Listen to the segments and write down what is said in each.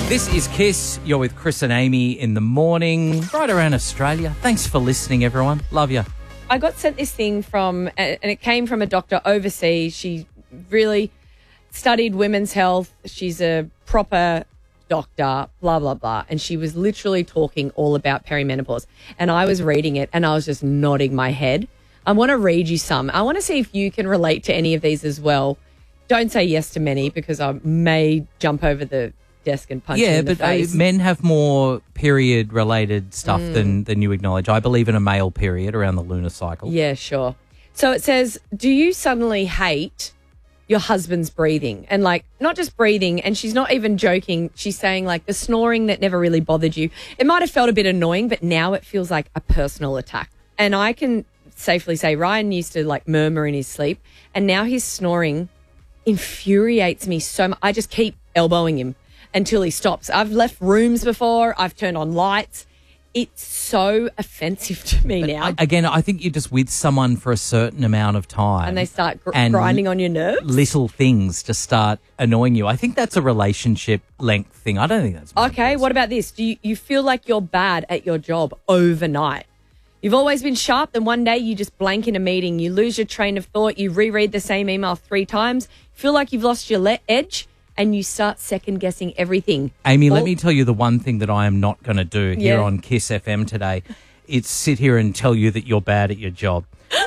This is Kiss. You're with Chris and Amy in the morning, right around Australia. Thanks for listening, everyone. Love you. I got sent this thing and it came from a doctor overseas. She really studied women's health. She's a proper doctor, blah, blah, blah. And she was literally talking all about perimenopause. And I was reading it and I was just nodding my head. I want to read you some. I want to see if you can relate to any of these as well. Don't say yes to many because I may jump over the desk and punch you in the face. Men have more period-related stuff than you acknowledge. I believe in a male period around the lunar cycle. Yeah, sure. So it says, do you suddenly hate your husband's breathing? And like, not just breathing, and she's not even joking. She's saying like the snoring that never really bothered you. It might have felt a bit annoying, but now it feels like a personal attack. And I can safely say Ryan used to like murmur in his sleep, and now his snoring infuriates me so much. I just keep elbowing him until he stops. I've left rooms before. I've turned on lights. It's so offensive to me now. Again, I think you're just with someone for a certain amount of time. And they start grinding on your nerves? Little things just start annoying you. I think that's a relationship length thing. I don't think that's... Okay, what about this? Do you feel like you're bad at your job overnight? You've always been sharp, then one day you just blank in a meeting. You lose your train of thought. You reread the same email 3 times. Feel like you've lost your edge. And you start second-guessing everything. Amy, let me tell you the one thing that I am not going to do here on Kiss FM today. It's sit here and tell you that you're bad at your job.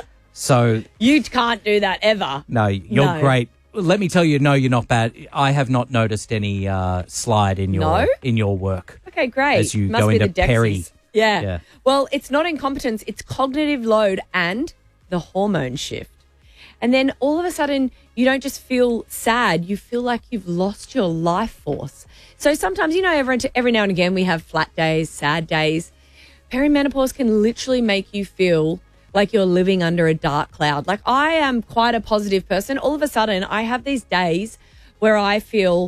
So you can't do that ever. No, you're great. Let me tell you, no, you're not bad. I have not noticed any slide in your work. Okay, great. As you go into peri. Yeah. Well, it's not incompetence. It's cognitive load and the hormone shift. And then all of a sudden, you don't just feel sad. You feel like you've lost your life force. So sometimes, every now and again we have flat days, sad days. Perimenopause can literally make you feel like you're living under a dark cloud. Like I am quite a positive person. All of a sudden, I have these days where I feel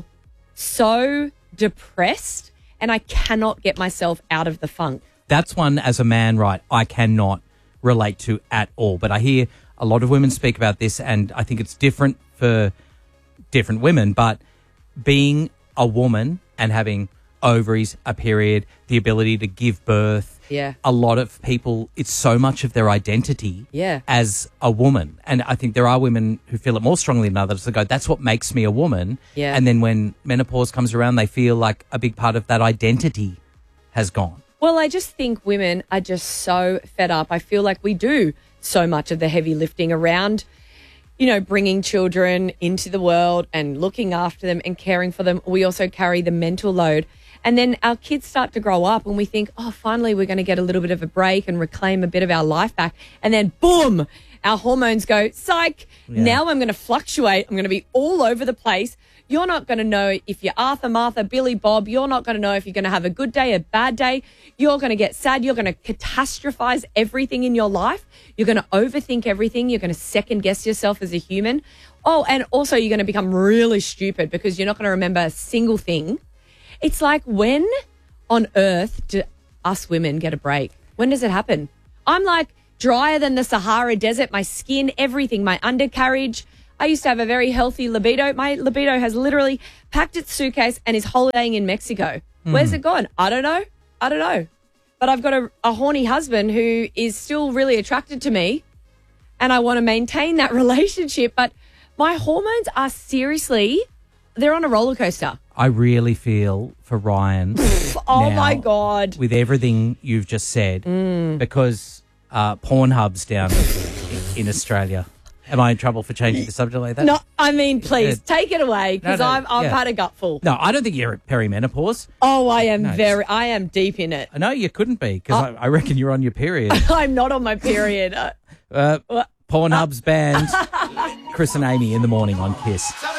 so depressed and I cannot get myself out of the funk. That's one, as a man, right, I cannot relate to at all. But I hear a lot of women speak about this, and I think it's different for different women, but being a woman and having ovaries, a period, the ability to give birth, a lot of people, it's so much of their identity as a woman. And I think there are women who feel it more strongly than others that go, that's what makes me a woman. Yeah. And then when menopause comes around, they feel like a big part of that identity has gone. Well, I just think women are just so fed up. I feel like we do so much of the heavy lifting around, bringing children into the world and looking after them and caring for them. We also carry the mental load. And then our kids start to grow up and we think, oh, finally we're going to get a little bit of a break and reclaim a bit of our life back. And then, boom, our hormones go, psych, now I'm going to fluctuate. I'm going to be all over the place. You're not going to know if you're Arthur, Martha, Billy, Bob. You're not going to know if you're going to have a good day, a bad day. You're going to get sad. You're going to catastrophize everything in your life. You're going to overthink everything. You're going to second guess yourself as a human. Oh, and also you're going to become really stupid because you're not going to remember a single thing. It's like, when on earth do us women get a break? When does it happen? I'm like drier than the Sahara Desert. My skin, everything, my undercarriage. I used to have a very healthy libido. My libido has literally packed its suitcase and is holidaying in Mexico. Where's it gone? I don't know. But I've got a horny husband who is still really attracted to me and I want to maintain that relationship. But my hormones are seriously, they're on a roller coaster. I really feel for Ryan. Oh, my God. With everything you've just said, because Pornhub's down in Australia. Am I in trouble for changing the subject like that? No, I mean, please, take it away, because I've had a gutful. No, I don't think you're at perimenopause. Oh, I am deep in it. No, you couldn't be, because I reckon you're on your period. I'm not on my period. Pornhub's banned. Chris and Amy in the morning on Kiss.